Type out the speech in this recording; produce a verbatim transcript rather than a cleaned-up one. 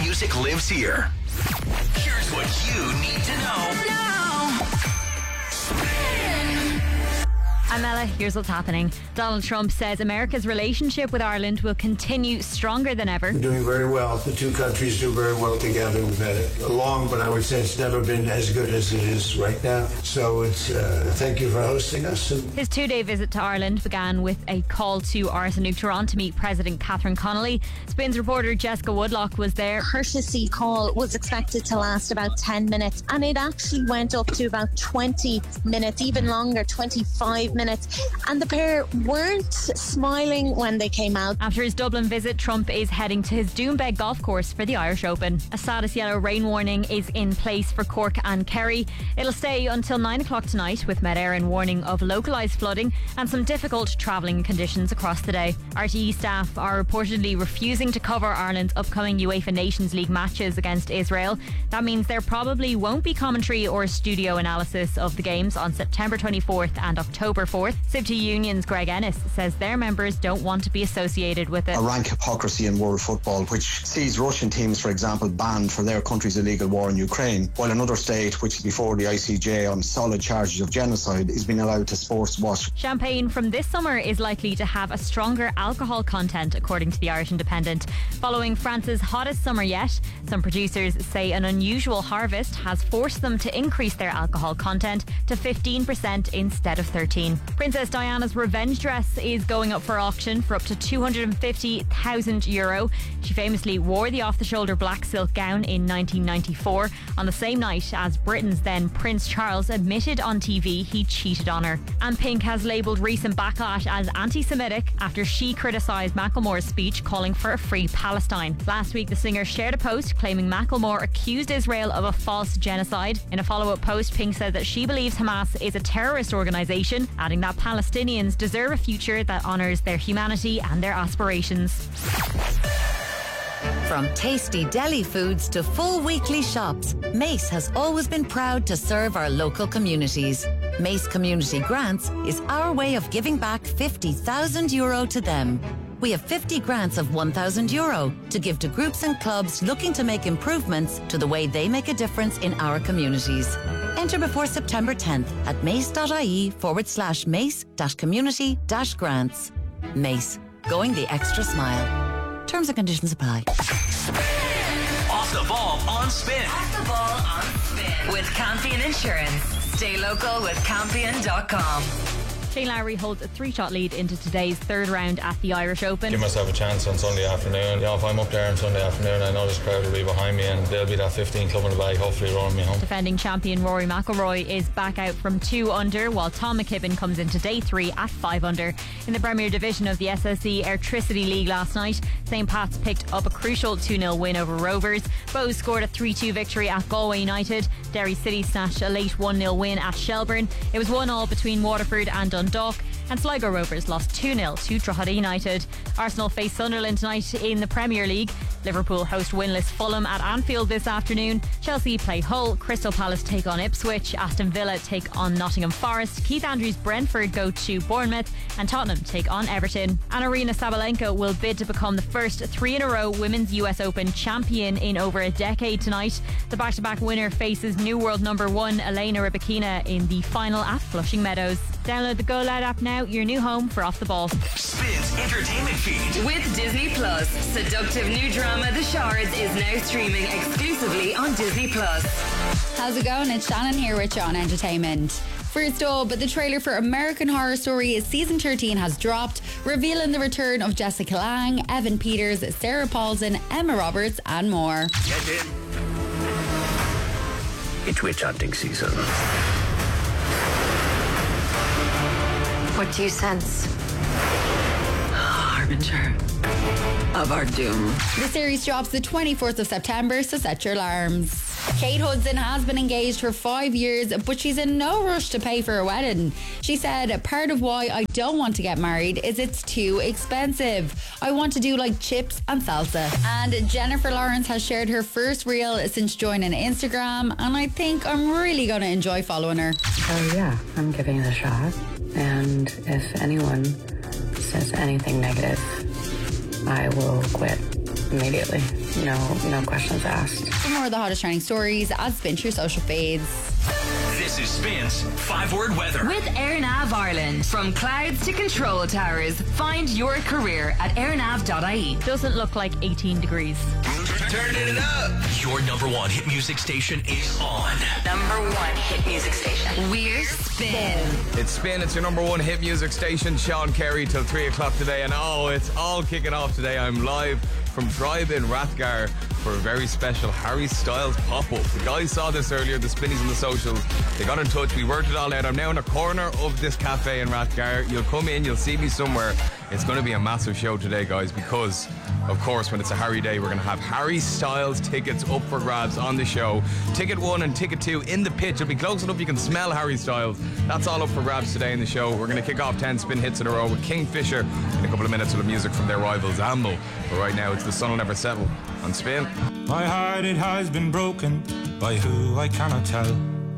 music lives here. Here's what you need to know now. I'm Ella, here's what's happening. Donald Trump says America's relationship with Ireland will continue stronger than ever. We're doing very well. The two countries do very well together. We've had it long, but I would say it's never been as good as it is right now. So it's uh, thank you for hosting us. His two-day visit to Ireland began with a call to Arsene Turan to meet President Catherine Connolly. Spins reporter Jessica Woodlock was there. Courtesy call was expected to last about ten minutes, and it actually went up to about twenty minutes, even longer, twenty-five minutes. And the pair weren't smiling when they came out. After his Dublin visit, Trump is heading to his Doombeg golf course for the Irish Open. A status yellow rain warning is in place for Cork and Kerry. It'll stay until nine o'clock tonight, with Met Éireann warning of localised flooding and some difficult travelling conditions across the day. R T E staff are reportedly refusing to cover Ireland's upcoming UEFA Nations League matches against Israel. That means there probably won't be commentary or studio analysis of the games on September twenty-fourth and October fourth. Civty Union's Greg Ennis says their members don't want to be associated with it. A rank hypocrisy in world football, which sees Russian teams, for example, banned for their country's illegal war in Ukraine, while another state, which is before the I C J on solid charges of genocide, is being allowed to sports watch. Champagne from this summer is likely to have a stronger alcohol content, according to the Irish Independent. Following France's hottest summer yet, some producers say an unusual harvest has forced them to increase their alcohol content to fifteen percent instead of thirteen. Princess Diana's revenge dress is going up for auction for up to two hundred fifty thousand euro. She famously wore the off-the-shoulder black silk gown in nineteen ninety-four, on the same night as Britain's then Prince Charles admitted on T V he cheated on her. And Pink has labelled recent backlash as anti-Semitic after she criticised Macklemore's speech calling for a free Palestine. Last week, the singer shared a post claiming Macklemore accused Israel of a false genocide. In a follow-up post, Pink said that she believes Hamas is a terrorist organisation, adding that Palestinians deserve a future that honours their humanity and their aspirations. From tasty deli foods to full weekly shops, Mace has always been proud to serve our local communities. Mace Community Grants is our way of giving back fifty thousand euro to them. We have fifty grants of one thousand euro to give to groups and clubs looking to make improvements to the way they make a difference in our communities. Enter before September tenth at mace.ie forward slash mace dash community dash grants. Mace, going the extra smile. Terms and conditions apply. Off the ball on Spin. Off the ball on Spin. With Campion Insurance. Stay local with campion dot com. Shane Lowry holds a three-shot lead into today's third round at the Irish Open. Give myself a chance on Sunday afternoon. You know, if I'm up there on Sunday afternoon, I know this crowd will be behind me and there'll be that fifteen club in the bag, hopefully rolling me home. Defending champion Rory McIlroy is back out from two under, while Tom McKibben comes into day three at five under. In the Premier Division of the S S E Airtricity League last night, Saint Pat's picked up a crucial two nil win over Rovers. Bows scored a three two victory at Galway United. Derry City snatched a late one nil win at Shelburne. It was one all between Waterford and Dundalk. And Sligo Rovers lost two nil to Drogheda United. Arsenal face Sunderland tonight in the Premier League. Liverpool host winless Fulham at Anfield this afternoon. Chelsea play Hull. Crystal Palace take on Ipswich. Aston Villa take on Nottingham Forest. Keith Andrews' Brentford go to Bournemouth. And Tottenham take on Everton. And Arina Sabalenka will bid to become the first three in a row Women's U S Open champion in over a decade tonight. The back-to-back winner faces new world number one Elena Rybakina in the final at Flushing Meadows. Download the Go Loud app now, your new home for Off the Ball. Spins Entertainment Feed. With Disney Plus, seductive new drama The Shards is now streaming exclusively on Disney Plus. How's it going? It's Shannon here with you on Entertainment. First up, the trailer for American Horror Story season thirteen has dropped, revealing the return of Jessica Lange, Evan Peters, Sarah Paulson, Emma Roberts, and more. Get in. It's witch hunting season. What do you sense? Harbinger of our doom. The series drops the twenty-fourth of September, so set your alarms. Kate Hudson has been engaged for five years, but she's in no rush to pay for a wedding. She said, part of why I don't want to get married is it's too expensive. I want to do like chips and salsa. And Jennifer Lawrence has shared her first reel since joining Instagram, and I think I'm really going to enjoy following her. Oh yeah, I'm giving it a shot. And if anyone says anything negative, I will quit. immediately. No, no questions asked. For more of the hottest trending stories, add Spin to your social feeds. This is Spin's five-word weather. With AirNav Ireland. From clouds to control towers, find your career at airnav dot I E. Doesn't look like eighteen degrees. Turning it up. Your number one hit music station is on. Number one hit music station. We're Spin. It's Spin. It's your number one hit music station. Sean Carey till three o'clock today. And oh, it's all kicking off today. I'm live from Tribe in Rathgar for a very special Harry Styles pop-up. The guys saw this earlier, the Spinnies and the socials. They got in touch. We worked it all out. I'm now in a corner of this cafe in Rathgar. You'll come in, you'll see me somewhere. It's going to be a massive show today, guys, because, of course, when it's a Harry day, we're going to have Harry Styles tickets up for grabs on the show. Ticket one and ticket two in the pitch. It'll be close enough you can smell Harry Styles. That's all up for grabs today in the show. We're going to kick off ten Spin hits in a row with Kingfisher in a couple of minutes with the music from their rivals, Amble. But right now, it's The Sun Will Never Settle on Spin. My heart, it has been broken by who I cannot tell.